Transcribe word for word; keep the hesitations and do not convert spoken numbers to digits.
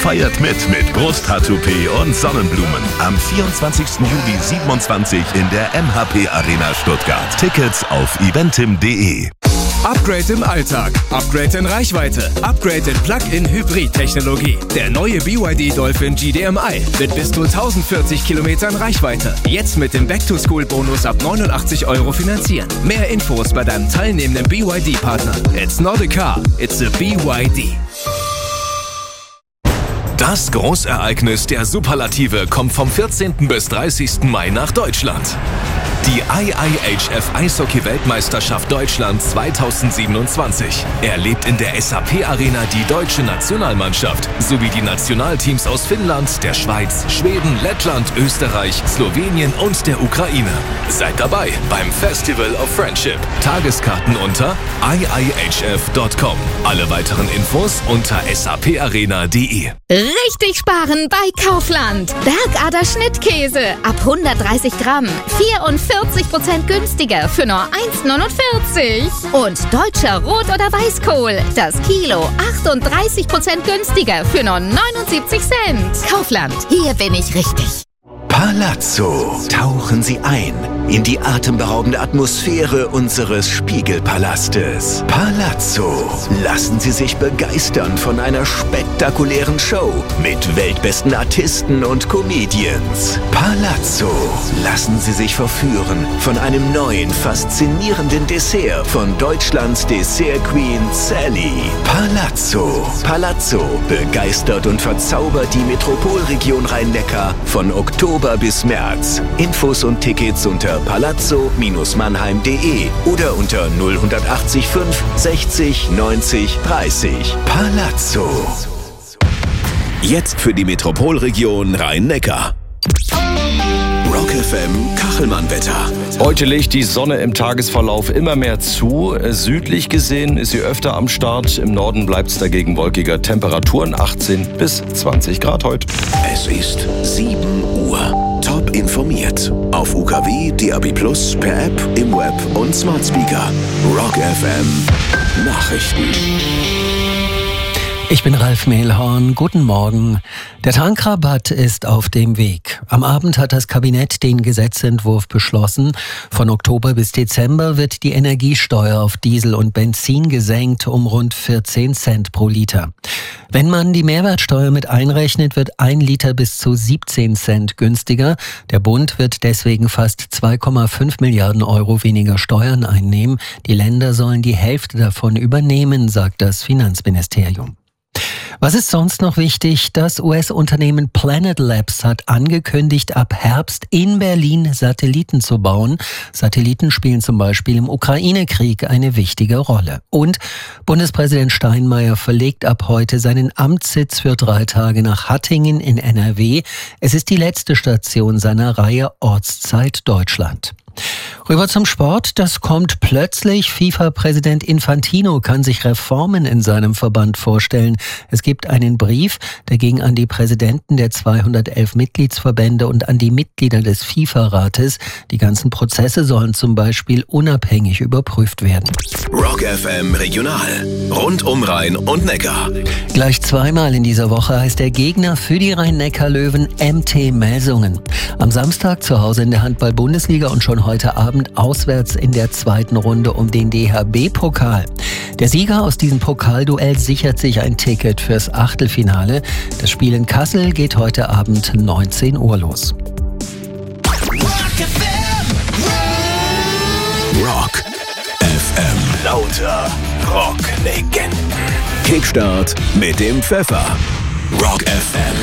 feiert mit mit Brusthaar-Toupet und Sonnenblumen. Am vierundzwanzigsten Juli siebenundzwanzig in der M H P Arena Stuttgart. Tickets auf eventim punkt de. Upgrade im Alltag, Upgrade in Reichweite, Upgrade in Plug-in-Hybrid-Technologie. Der neue B Y D Dolphin G D M I mit bis zu tausendvierzig Kilometern Reichweite. Jetzt mit dem Back-to-School-Bonus ab neunundachtzig Euro finanzieren. Mehr Infos bei deinem teilnehmenden B Y D-Partner. It's not a car, it's a B Y D. Das Großereignis der Superlative kommt vom vierzehnten bis dreißigsten Mai nach Deutschland. Die I I H F Eishockey-Weltmeisterschaft Deutschland zweitausendsiebenundzwanzig erlebt in der S A P Arena die deutsche Nationalmannschaft sowie die Nationalteams aus Finnland, der Schweiz, Schweden, Lettland, Österreich, Slowenien und der Ukraine. Seid dabei beim Festival of Friendship. Tageskarten unter i i h f punkt com. Alle weiteren Infos unter s a p arena punkt de. Richtig sparen bei Kaufland. Bergader Schnittkäse ab hundertdreißig Gramm. vierundvierzig Prozent günstiger für nur eins neunundvierzig. Und deutscher Rot- oder Weißkohl. Das Kilo achtunddreißig Prozent günstiger für nur neunundsiebzig Cent. Kaufland, hier bin ich richtig. Palazzo. Tauchen Sie ein in die atemberaubende Atmosphäre unseres Spiegelpalastes. Palazzo. Lassen Sie sich begeistern von einer spektakulären Show mit weltbesten Artisten und Comedians. Palazzo. Lassen Sie sich verführen von einem neuen, faszinierenden Dessert von Deutschlands Dessert Queen Sally. Palazzo. Palazzo begeistert und verzaubert die Metropolregion Rhein-Neckar von Oktober bis März. Infos und Tickets unter palazzo Bindestrich mannheim punkt de oder unter null acht fünf sechzig neunzig dreißig. Palazzo. Jetzt für die Metropolregion Rhein-Neckar. Rock F M Kachelmann-Wetter. Heute legt die Sonne im Tagesverlauf immer mehr zu. Südlich gesehen ist sie öfter am Start. Im Norden bleibt es dagegen wolkiger. Temperaturen achtzehn bis zwanzig Grad heute. Es ist sieben Uhr. Top informiert. Auf U K W, D A B plus, per App, im Web und Smart Speaker. Rock F M Nachrichten. Ich bin Ralf Mehlhorn. Guten Morgen. Der Tankrabatt ist auf dem Weg. Am Abend hat das Kabinett den Gesetzentwurf beschlossen. Von Oktober bis Dezember wird die Energiesteuer auf Diesel und Benzin gesenkt um rund vierzehn Cent pro Liter. Wenn man die Mehrwertsteuer mit einrechnet, wird ein Liter bis zu siebzehn Cent günstiger. Der Bund wird deswegen fast zwei Komma fünf Milliarden Euro weniger Steuern einnehmen. Die Länder sollen die Hälfte davon übernehmen, sagt das Finanzministerium. Was ist sonst noch wichtig? Das U S-Unternehmen Planet Labs hat angekündigt, ab Herbst in Berlin Satelliten zu bauen. Satelliten spielen zum Beispiel im Ukraine-Krieg eine wichtige Rolle. Und Bundespräsident Steinmeier verlegt ab heute seinen Amtssitz für drei Tage nach Hattingen in N R W. Es ist die letzte Station seiner Reihe Ortszeit Deutschland. Rüber zum Sport, das kommt plötzlich. FIFA-Präsident Infantino kann sich Reformen in seinem Verband vorstellen. Es gibt einen Brief, der ging an die Präsidenten der zweihundertelf Mitgliedsverbände und an die Mitglieder des FIFA-Rates. Die ganzen Prozesse sollen zum Beispiel unabhängig überprüft werden. Rock F M Regional. Rund um Rhein und Neckar. Gleich zweimal in dieser Woche heißt der Gegner für die Rhein-Neckar-Löwen M T Melsungen. Am Samstag zu Hause in der Handball-Bundesliga und schon heute Abend auswärts in der zweiten Runde um den D H B-Pokal. Der Sieger aus diesem Pokalduell sichert sich ein Ticket fürs Achtelfinale. Das Spiel in Kassel geht heute Abend neunzehn Uhr los. Rock F M. Lauter Rock-Legenden. Kickstart mit dem Pfeffer. Rock F M.